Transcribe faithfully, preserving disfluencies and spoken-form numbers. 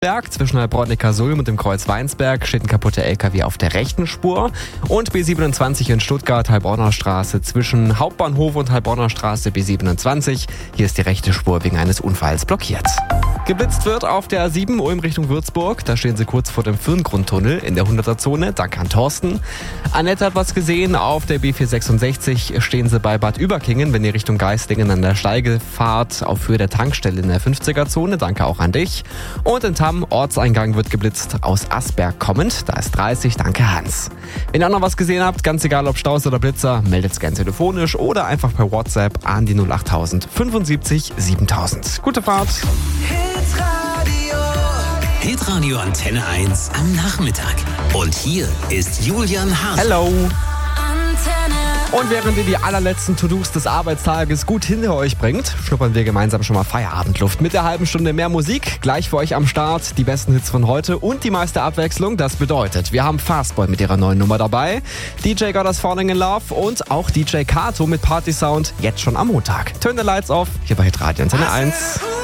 Berg zwischen Heilbronn-Neckarsulm und dem Kreuz Weinsberg steht ein kaputter L K W auf der rechten Spur. Und B siebenundzwanzig in Stuttgart, Heilbronner Straße zwischen Hauptbahnhof und Heilbronner Straße B siebenundzwanzig. Hier ist die rechte Spur wegen eines Unfalls blockiert. Geblitzt wird auf der A sieben Ulm Richtung Würzburg. Da stehen sie kurz vor dem Firngrundtunnel in der hunderter-Zone. Danke an Thorsten. Annette hat was gesehen. Auf der B vierhundertsechsundsechzig stehen sie bei Bad Überkingen, wenn ihr Richtung Geislingen an der Steige fahrt, auf Höhe der Tankstelle in der fünfziger-Zone. Danke auch an dich. Und in Tam, Ortseingang wird geblitzt aus Asberg kommend. Da ist dreißig. Danke Hans. Wenn ihr auch noch was gesehen habt, ganz egal ob Staus oder Blitzer, meldet es gerne telefonisch oder einfach per WhatsApp an die null achttausend fünfundsiebzig siebentausend. Gute Fahrt. Hitradio Antenne eins am Nachmittag. Und hier ist Julian Hart. Hello. Und während ihr die allerletzten To-Dos des Arbeitstages gut hinter euch bringt, schnuppern wir gemeinsam schon mal Feierabendluft mit der halben Stunde mehr Musik. Gleich für euch am Start die besten Hits von heute und die meiste Abwechslung. Das bedeutet, wir haben Fastboy mit ihrer neuen Nummer dabei, D J Got Us Falling in Love und auch D J Kato mit Party Sound jetzt schon am Montag. Turn the Lights Off hier bei Hitradio Antenne eins.